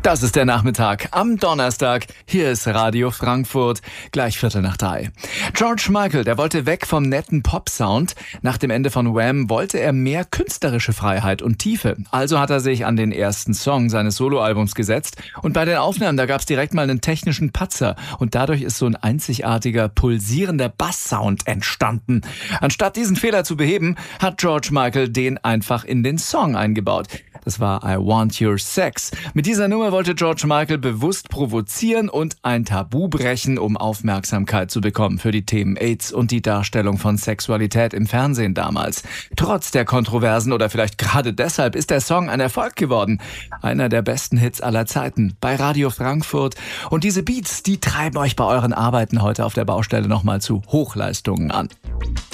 Das ist der Nachmittag am Donnerstag. Hier ist Radio Frankfurt, gleich 2:45. George Michael, der wollte weg vom netten Pop-Sound. Nach dem Ende von Wham wollte er mehr künstlerische Freiheit und Tiefe. Also hat er sich an den ersten Song seines Soloalbums gesetzt. Und bei den Aufnahmen, da gab es direkt mal einen technischen Patzer. Und dadurch ist so ein einzigartiger, pulsierender Basssound entstanden. Anstatt diesen Fehler zu beheben, hat George Michael den einfach in den Song eingebaut. Das war I Want Your Sex. Mit dieser Nummer wollte George Michael bewusst provozieren und ein Tabu brechen, um Aufmerksamkeit zu bekommen für die Themen AIDS und die Darstellung von Sexualität im Fernsehen damals. Trotz der Kontroversen oder vielleicht gerade deshalb ist der Song ein Erfolg geworden. Einer der besten Hits aller Zeiten bei Radio Frankfurt. Und diese Beats, die treiben euch bei euren Arbeiten heute auf der Baustelle nochmal zu Hochleistungen an.